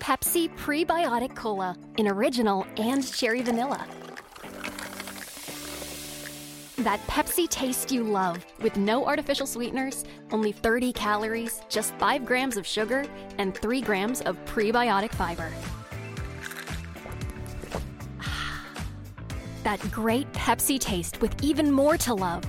Pepsi Prebiotic Cola in original and cherry vanilla. That Pepsi taste you love, with no artificial sweeteners, only 30 calories, just 5 grams of sugar, and 3 grams of prebiotic fiber. That great Pepsi taste with even more to love.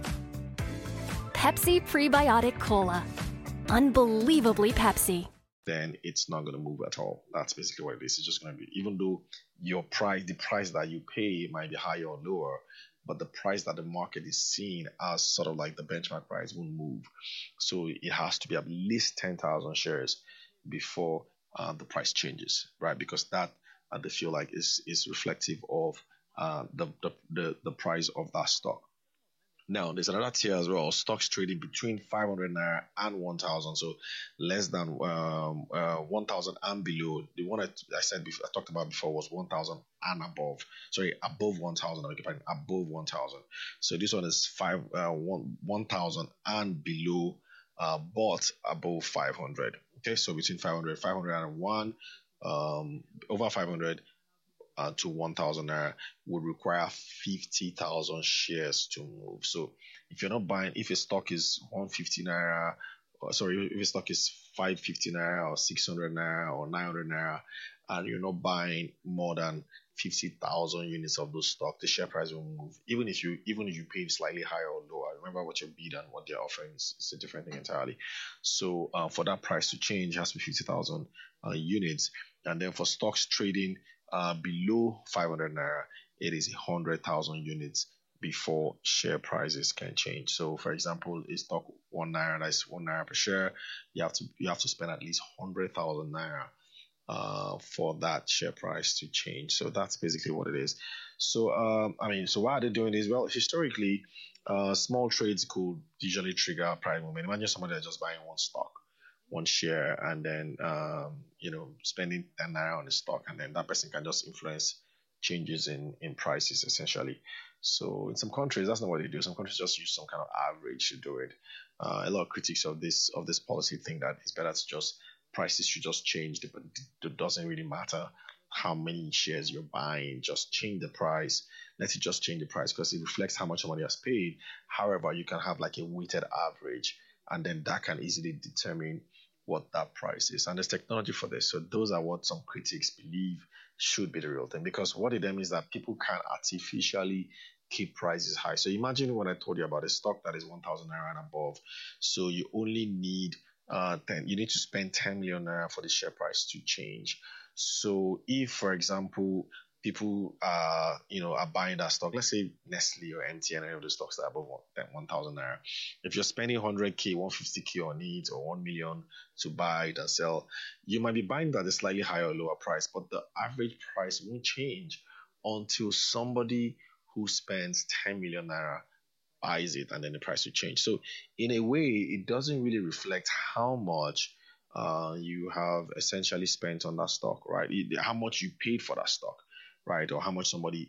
Pepsi Prebiotic Cola. Unbelievably Pepsi. Then it's not going to move at all. That's basically what it is. It's just going to be, even though your price, the price that you pay might be higher or lower, but the price that the market is seeing as sort of like the benchmark price won't move. So it has to be at least 10,000 shares before the price changes, right? Because that they feel like is reflective of the price of that stock. Now, there's another tier as well. Stocks trading between 500 naira and 1,000, so less than 1,000 and below. The one I said before, I talked about before, was 1,000 and above. Sorry, above 1,000. Above 1,000. So this one is 1,000 and below, but above 500. Okay, so between 500, 501, over 500. To 1,000 naira would require 50,000 shares to move. So if you're not buying, if a stock is 150 naira, if a stock is 550 naira or 600 naira or 900 naira, and you're not buying more than 50,000 units of those stock, the share price will move. Even if you paid slightly higher or lower, remember what your bid and what they're offering is a different thing entirely. So for that price to change, it has to be 50,000 units. And then for stocks trading below 500 naira, it is 100,000 units before share prices can change. So, for example, a stock 1 naira, that's 1 naira per share. You have to spend at least 100,000 naira for that share price to change. So that's basically what it is. So so why are they doing this? Well, historically, small trades could usually trigger price movement. Imagine somebody that's just buying one stock, one share, and then spending 10 naira on the stock, and then that person can just influence changes in prices essentially. So in some countries, that's not what they do. Some countries just use some kind of average to do it. A lot of critics of this policy think that it's better to just prices should just change, but it doesn't really matter how many shares you're buying. Just change the price. Let it just change the price because it reflects how much somebody has paid. However, you can have like a weighted average, and then that can easily determine what that price is. And there's technology for this. So those are what some critics believe should be the real thing, because what it means is that people can artificially keep prices high. So imagine what I told you about a stock that is 1,000 naira and above. So you only need you need to spend 10 million naira for the share price to change. So if, for example, people are buying that stock, let's say Nestle or MTN, any of the stocks that are above 1,000 naira, if you're spending 100k, 150k on it, or 1 million to buy it and sell, you might be buying that at a slightly higher or lower price, but the average price won't change until somebody who spends 10 million naira buys it, and then the price will change. So in a way, it doesn't really reflect how much you have essentially spent on that stock, right? How much you paid for that stock, right? Or how much somebody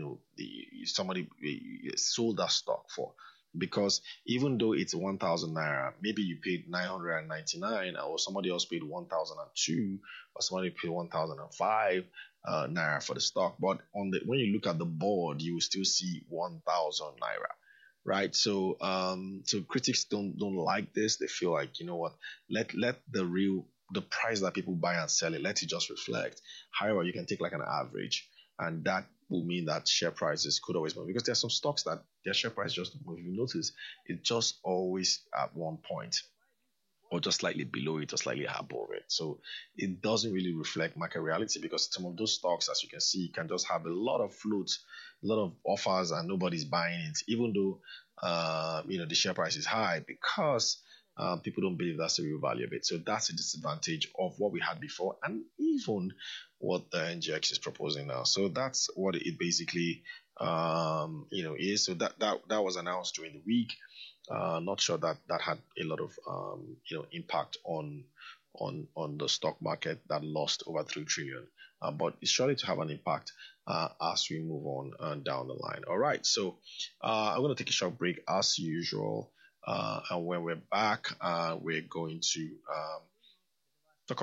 sold that stock for. Because even though it's 1,000 naira, maybe you paid 999, or somebody else paid 1,002, or somebody paid 1,005 naira for the stock. But when you look at the board, you will still see 1,000 naira, right? So critics don't like this. They feel like, you know what, let the price that people buy and sell it, let it just reflect. However, you can take like an average, and that will mean that share prices could always move, because there are some stocks that their share price just move. If you notice, it's just always at one point, or just slightly below it, or slightly above it. So it doesn't really reflect market reality, because some of those stocks, as you can see, can just have a lot of float, a lot of offers, and nobody's buying it, even though the share price is high, because people don't believe that's the real value of it. So that's a disadvantage of what we had before, and even what the NGX is proposing now. So that's what it basically is. So that was announced during the week. Not sure that had a lot of impact on the stock market that lost over 3 trillion. But it's surely to have an impact as we move on down the line. All right, so I'm going to take a short break as usual. And when we're back, we're going to